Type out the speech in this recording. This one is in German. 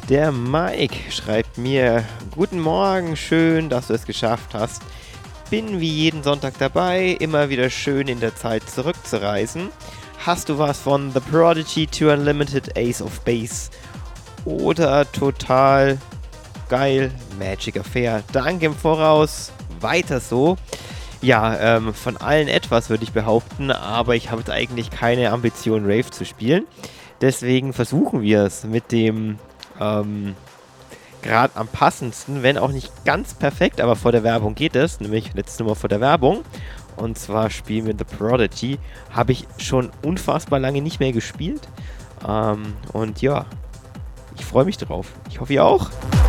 Der Mike schreibt mir: Guten Morgen, schön, dass du es geschafft hast. Bin wie jeden Sonntag dabei, immer wieder schön in der Zeit zurückzureisen. Hast du was von The Prodigy to Unlimited Ace of Base oder total geil Magic Affair? Danke im Voraus, weiter so. Ja, von allen etwas würde ich behaupten, aber ich habe jetzt eigentlich keine Ambition, Rave zu spielen. Deswegen versuchen wir es mit dem gerade am passendsten, wenn auch nicht ganz perfekt, aber vor der Werbung geht es, nämlich letzte Nummer vor der Werbung. Und zwar spielen wir The Prodigy. Habe ich schon unfassbar lange nicht mehr gespielt. Und ja, ich freue mich drauf. Ich hoffe, ihr auch.